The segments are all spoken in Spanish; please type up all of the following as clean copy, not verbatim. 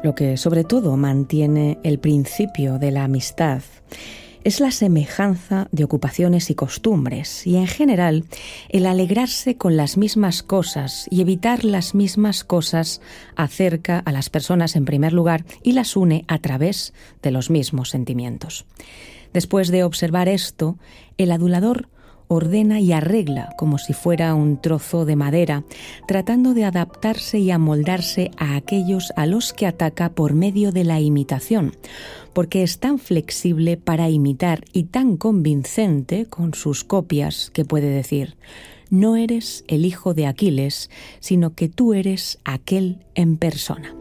Lo que sobre todo mantiene el principio de la amistad es la semejanza de ocupaciones y costumbres y, en general, el alegrarse con las mismas cosas y evitar las mismas cosas acerca a las personas en primer lugar y las une a través de los mismos sentimientos. Después de observar esto, el adulador ordena y arregla como si fuera un trozo de madera, tratando de adaptarse y amoldarse a aquellos a los que ataca por medio de la imitación, porque es tan flexible para imitar y tan convincente con sus copias que puede decir: no eres el hijo de Aquiles, sino que tú eres aquel en persona.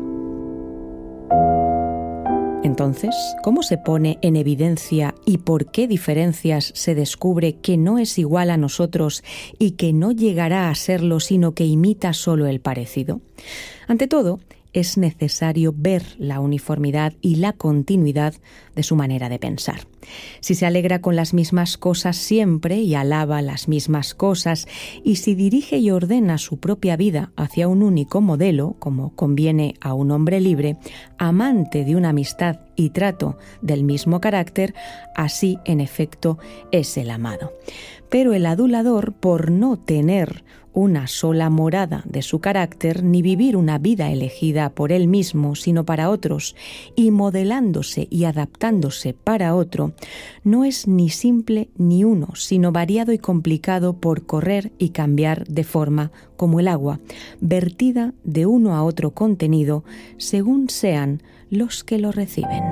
Entonces, ¿cómo se pone en evidencia y por qué diferencias se descubre que no es igual a nosotros y que no llegará a serlo, sino que imita solo el parecido? Ante todo, es necesario ver la uniformidad y la continuidad de su manera de pensar. Si se alegra con las mismas cosas siempre y alaba las mismas cosas, y si dirige y ordena su propia vida hacia un único modelo, como conviene a un hombre libre, amante de una amistad y trato del mismo carácter, así en efecto es el amado. Pero el adulador, por no tener una sola morada de su carácter, ni vivir una vida elegida por él mismo, sino para otros, y modelándose y adaptándose para otro, no es ni simple ni uno, sino variado y complicado por correr y cambiar de forma como el agua, vertida de uno a otro contenido, según sean los que lo reciben.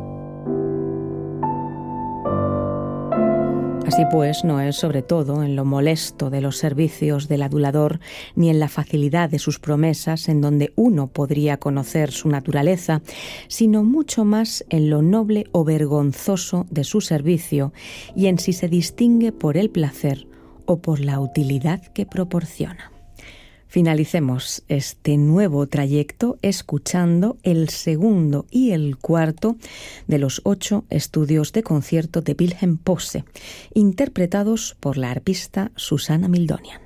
Así pues, no es sobre todo en lo molesto de los servicios del adulador, ni en la facilidad de sus promesas, en donde uno podría conocer su naturaleza, sino mucho más en lo noble o vergonzoso de su servicio, y en si se distingue por el placer o por la utilidad que proporciona. Finalicemos este nuevo trayecto escuchando el segundo y el cuarto de los 8 estudios de concierto de Wilhelm Posse, interpretados por la arpista Susanna Mildonian.